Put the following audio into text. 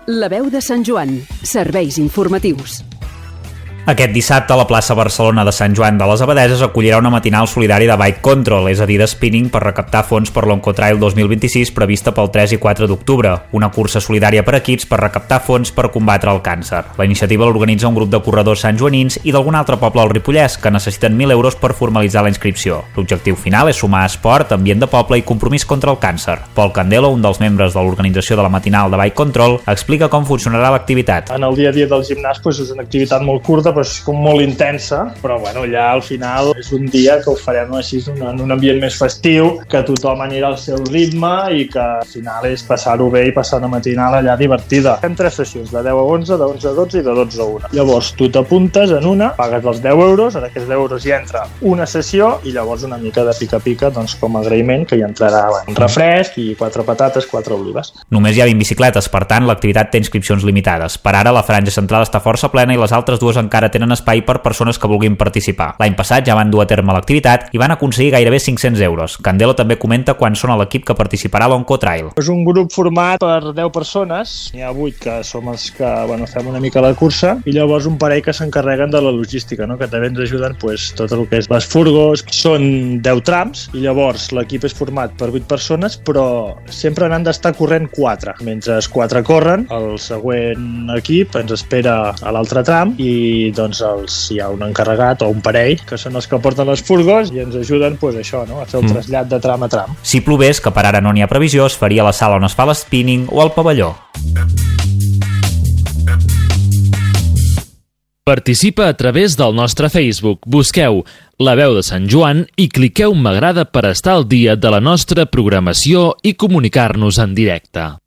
La veu de Sant Joan. Serveis informatius. Aquest dissabte, la plaça Barcelona de Sant Joan de les Abadeses acollirà una matinal solidària de Bike Control, és a dir, de spinning per recaptar fons per l'Oncotrail 2026 prevista pel 3 i 4 d'octubre, una cursa solidària per equips per recaptar fons per combatre el càncer. La iniciativa l'organitza un grup de corredors santjoanins i d'algun altre poble al Ripollès, que necessiten 1.000 euros per formalitzar la inscripció. L'objectiu final és sumar esport, ambient de poble i compromís contra el càncer. Pol Candelo, un dels membres de l'organització de la matinal de Bike Control, explica com funcionarà l'activitat. En el dia a dia del gimnàs és una activitat molt curta, és com molt intensa, però ja al final és un dia que ho farem així en un ambient més festiu, que tothom anirà al seu ritme i que al final és passar-ho bé i passar una matinal allà divertida. Fem 3 sessions, de 10 a 11, de 11 a 12 i de 12 a 1. Llavors tu t'apuntes en una, pagues els 10 euros, en aquests 10 euros hi entra una sessió i llavors una mica de pica-pica com a agraïment, que hi entrarà un refresc i 4 patates, 4 olives. Només hi ha 20 bicicletes, per tant l'activitat té inscripcions limitades. Per ara la franja central està força plena i les altres dues encara tenen espai per persones que vulguin participar. L'any passat ja van dur a terme l'activitat i van aconseguir gairebé 500 euros. Candelo també comenta quan són a l'equip que participarà a l'Oncotrail. És un grup format per 10 persones, n'hi ha 8 que som els que fem una mica la cursa i llavors un parell que s'encarreguen de la logística, que també ens ajuden tot el que és les furgos. Són 10 trams i llavors l'equip és format per 8 persones, però sempre n'han d'estar corrent 4. Mentre 4 corren, el següent equip ens espera a l'altre tram i hi ha un encarregat o un parell que són els que porten les furgos i ens ajuden a fer el trasllat de tram a tram. Si plogués, que per ara no n'hi ha previsió, es faria a la sala on es fa l'spinning o al pavelló. Participa a través del nostre Facebook. Busqueu La Veu de Sant Joan i cliqueu m'agrada per estar al dia de la nostra programació i comunicar-nos en directe.